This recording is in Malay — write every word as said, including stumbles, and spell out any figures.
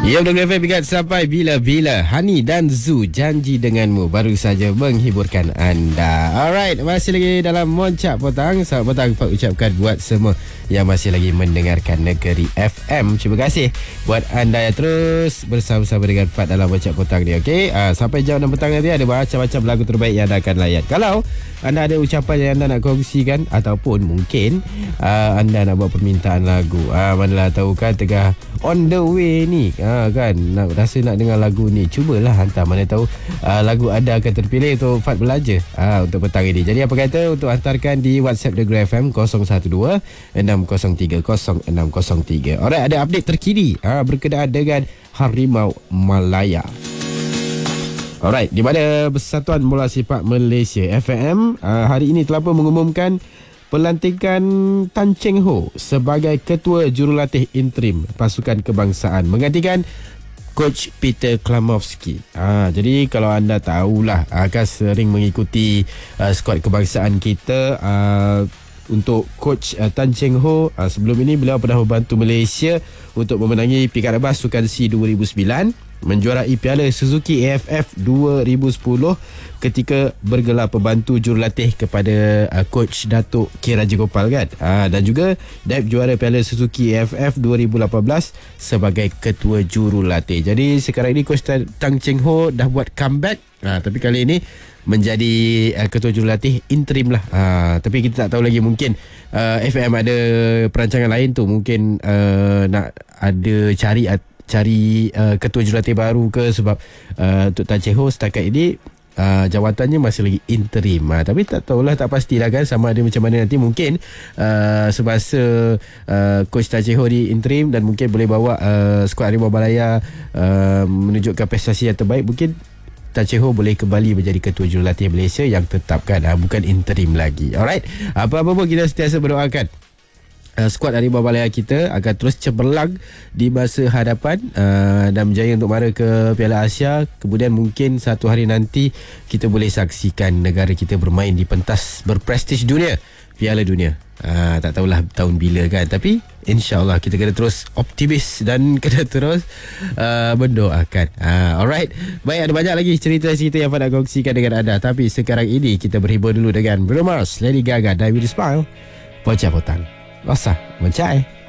Ya, Dr. F M ingat sampai bila-bila. Hani dan Zu janji denganmu baru saja menghiburkan anda. Alright, masih lagi dalam Moncak Petang. Selamat petang Pak ucapkan buat semua yang masih lagi mendengarkan Negeri F M. Terima kasih buat anda yang terus bersama-sama dengan Fat dalam Moncak Petang ni. Okey, uh, sampai jam enam petang nanti ada macam-macam lagu terbaik yang anda akan layan. Kalau anda ada ucapan yang anda nak kongsikan ataupun mungkin uh, anda nak buat permintaan lagu, uh, manalah tahu kan tengah on the way ni, uh, kan nak rasa nak dengar lagu ni, cubalah hantar, mana tahu uh, lagu anda akan terpilih untuk Fat belajar uh, untuk petang ini. Jadi apa kata untuk hantarkan di WhatsApp Negeri F M kosong satu dua enam kosong tiga kosong enam kosong tiga. Alright, ada update terkini uh, berkenaan dengan Harimau Malaya. Alright, di mana Persatuan Bola Sepak Malaysia F M uh, hari ini telah pun mengumumkan pelantikan Tan Cheng Ho sebagai Ketua Jurulatih Interim Pasukan Kebangsaan menggantikan Coach Peter Klamovski. Ha, jadi kalau anda tahulah, akan sering mengikuti uh, skuad kebangsaan kita. Uh, untuk Coach uh, Tan Cheng Ho, uh, sebelum ini beliau pernah membantu Malaysia untuk memenangi Piala Rebas Sukan C dua ribu sembilan, menjuarai Piala Suzuki A F F dua ribu sepuluh ketika bergelar pembantu jurulatih kepada uh, Coach Datuk K. Rajagopal kan, ha, dan juga naib juara Piala Suzuki A F F dua ribu lapan belas sebagai ketua jurulatih. Jadi sekarang ini Coach Tan Cheng Ho dah buat comeback, ha, tapi kali ini menjadi uh, ketua jurulatih interim lah, ha, tapi kita tak tahu lagi, mungkin uh, F M ada perancangan lain tu, mungkin uh, nak ada cari cari uh, ketua jurulatih baru ke, sebab uh, untuk Tan Cheng Ho setakat ini uh, jawatannya masih lagi interim, uh, tapi tak tahulah, tak pastilah kan sama ada macam mana nanti. Mungkin uh, semasa uh, Coach Tan Cheng Ho di interim dan mungkin boleh bawa uh, skuad Harimau Malaya uh, menunjukkan prestasi yang terbaik, mungkin Tan Cheng Ho boleh kembali menjadi ketua jurulatih Malaysia yang tetap kan, uh, bukan interim lagi. Alright, apa-apa pun kita sentiasa berdoakan Uh, skuad Harimau Malaya kita akan terus cemerlang di masa hadapan uh, dan berjaya untuk mara ke Piala Asia. Kemudian mungkin satu hari nanti kita boleh saksikan negara kita bermain di pentas berprestij dunia, Piala Dunia. Uh, tak tahulah tahun bila kan, tapi insyaAllah kita kena terus optimis dan kena terus uh, mendoakan. uh, Alright, baik, ada banyak lagi cerita-cerita yang nak kongsikan dengan anda, tapi sekarang ini kita berhibur dulu dengan Bruno Mars, Lady Gaga dan With a Smile. Moncak Petang, rasa mencai.